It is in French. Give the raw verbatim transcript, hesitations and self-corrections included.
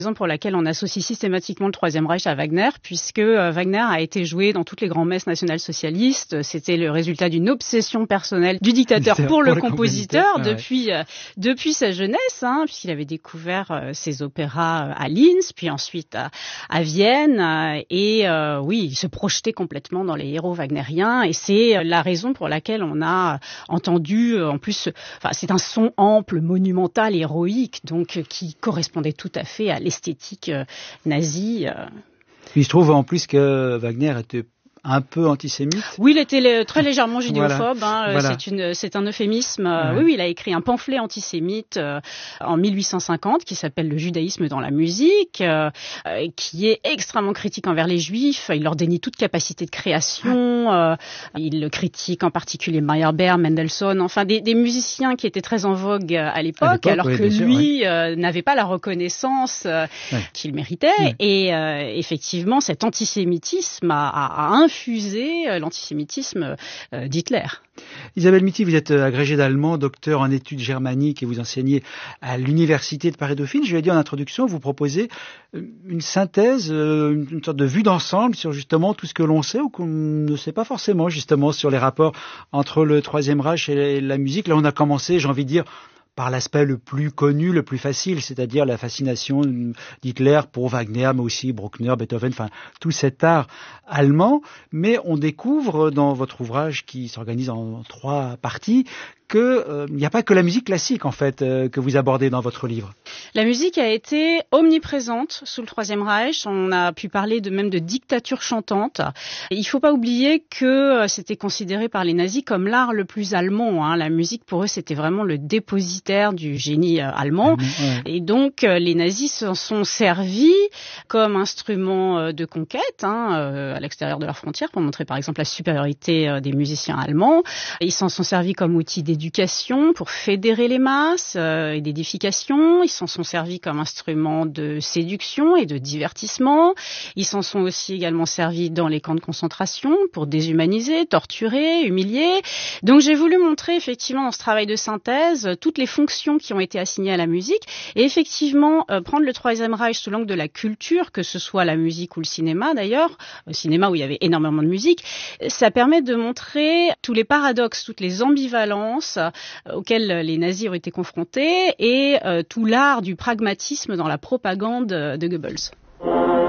Raison pour laquelle on associe systématiquement le Troisième Reich à Wagner, puisque euh, Wagner a été joué dans toutes les grands-messes nationales-socialistes. C'était le résultat d'une obsession personnelle du dictateur pour, pour le, le compositeur, compositeur. Ah, depuis ouais. euh, depuis sa jeunesse, hein, puisqu'il avait découvert euh, ses opéras euh, à Linz, puis ensuite à, à Vienne, euh, et euh, oui, il se projetait complètement dans les héros wagnériens, et c'est euh, la raison pour laquelle on a entendu, euh, en plus, enfin, c'est un son ample, monumental, héroïque, donc euh, qui correspondait tout à fait à l'esthétique euh, nazie. Euh. Il se trouve en plus que Wagner était un peu antisémite. Oui, il était très légèrement judéophobe. Voilà. Hein, voilà. C'est, une, c'est un euphémisme. Ouais. Oui, oui, il a écrit un pamphlet antisémite euh, en mille huit cent cinquante qui s'appelle Le judaïsme dans la musique, euh, qui est extrêmement critique envers les juifs. Il leur dénie toute capacité de création. Euh, il critique en particulier Meyerbeer, Mendelssohn, enfin des, des musiciens qui étaient très en vogue à l'époque, à l'époque alors oui, que lui sûr, oui. euh, n'avait pas la reconnaissance euh, ouais. qu'il méritait. Ouais. Et euh, effectivement, cet antisémitisme a, a, a infusé l'antisémitisme d'Hitler. Isabelle Mitti, vous êtes agrégée d'allemand, docteur en études germaniques et vous enseignez à l'université de Paris-Dauphine. Je l'ai dit en introduction, vous proposez une synthèse, une sorte de vue d'ensemble sur justement tout ce que l'on sait ou qu'on ne sait pas forcément justement sur les rapports entre le Troisième Reich et la musique. Là, on a commencé, j'ai envie de dire, par l'aspect le plus connu, le plus facile, c'est-à-dire la fascination d'Hitler pour Wagner, mais aussi Bruckner, Beethoven, enfin tout cet art allemand. Mais on découvre dans votre ouvrage qui s'organise en trois parties qu'il euh, n'y a pas que la musique classique en fait euh, que vous abordez dans votre livre. La musique a été omniprésente sous le Troisième Reich. On a pu parler de même de dictature chantante. Il ne faut pas oublier que c'était considéré par les nazis comme l'art le plus allemand. Hein. La musique pour eux c'était vraiment le dépositaire du génie euh, allemand. Mmh, ouais. Et donc euh, les nazis s'en sont servis comme instrument euh, de conquête hein, euh, à l'extérieur de leurs frontières pour montrer par exemple la supériorité euh, des musiciens allemands. Ils s'en sont servis comme outil d'éducation d'éducation, pour fédérer les masses euh, et d'édification. Ils s'en sont servis comme instrument de séduction et de divertissement. Ils s'en sont aussi également servis dans les camps de concentration pour déshumaniser, torturer, humilier. Donc j'ai voulu montrer effectivement dans ce travail de synthèse toutes les fonctions qui ont été assignées à la musique et effectivement euh, prendre le Troisième Reich sous l'angle de la culture, que ce soit la musique ou le cinéma d'ailleurs, le cinéma où il y avait énormément de musique, ça permet de montrer tous les paradoxes, toutes les ambivalences auxquels les nazis ont été confrontés et euh, tout l'art du pragmatisme dans la propagande de Goebbels.